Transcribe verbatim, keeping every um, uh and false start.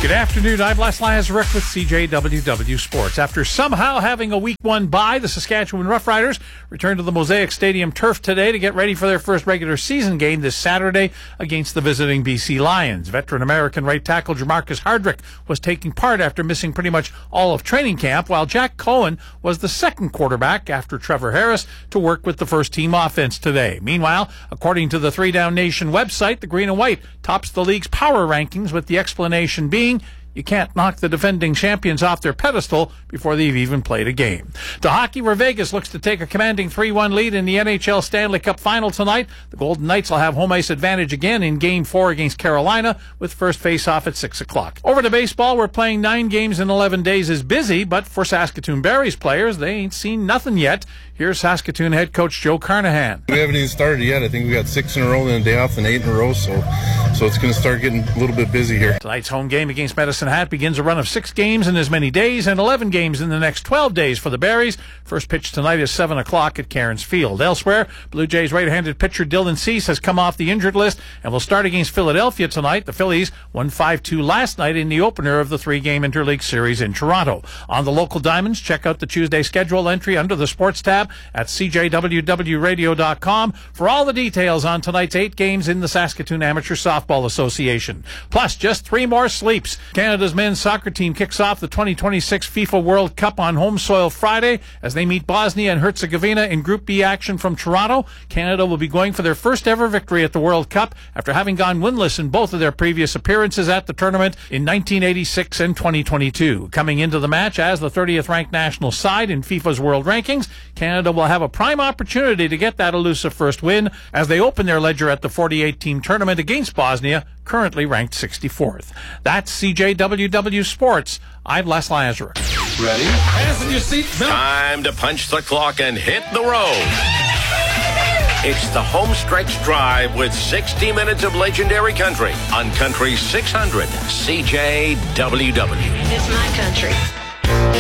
Good afternoon. I'm Les Lazaruk with C J W W Sports. After somehow having a week one bye, the Saskatchewan Roughriders return to the Mosaic Stadium turf today to get ready for their first regular season game this Saturday against the visiting B C Lions. Veteran American right tackle Jamarcus Hardrick was taking part after missing pretty much all of training camp, while Jack Cohen was the second quarterback after Trevor Harris to work with the first team offense today. Meanwhile, according to the Three Down Nation website, the Green and White tops the league's power rankings, with the explanation being you can't knock the defending champions off their pedestal before they've even played a game. To hockey, where Vegas looks to take a commanding three one lead in the N H L Stanley Cup Final tonight. The Golden Knights will have home ice advantage again in Game four against Carolina, with first face-off at six o'clock. Over to baseball, where playing nine games in eleven days is busy, but for Saskatoon Berries players, they ain't seen nothing yet. Here's Saskatoon head coach Joe Carnahan. We haven't even started yet. I think we got six in a row, then a day off, and eight in a row, so so it's going to start getting a little bit busy here. Tonight's home game against Medicine Hat begins a run of six games in as many days and eleven games in the next twelve days for the Berries. First pitch tonight is seven o'clock at Cairns Field. Elsewhere, Blue Jays right-handed pitcher Dylan Cease has come off the injured list and will start against Philadelphia tonight. The Phillies won five two last night in the opener of the three-game Interleague Series in Toronto. On the local diamonds, check out the Tuesday schedule entry under the Sports tab at C J W W radio dot com for all the details on tonight's eight games in the Saskatoon Amateur Softball Association. Plus, just three more sleeps. Canada's men's soccer team kicks off the twenty twenty-six FIFA World Cup on home soil Friday as they meet Bosnia and Herzegovina in Group B action from Toronto. Canada will be going for their first ever victory at the World Cup after having gone winless in both of their previous appearances at the tournament in nineteen eighty-six and twenty twenty-two. Coming into the match as the thirtieth ranked national side in FIFA's world rankings, Canada will have a prime opportunity to get that elusive first win as they open their ledger at the forty-eight team tournament against Bosnia, currently ranked sixty-fourth. That's C J W W Sports. I'm Les Lazaruk. Ready? Fasten your seatbelt. Time to punch the clock and hit the road. It's the home stretch drive with sixty minutes of legendary country on Country six hundred C J W W. It's my country.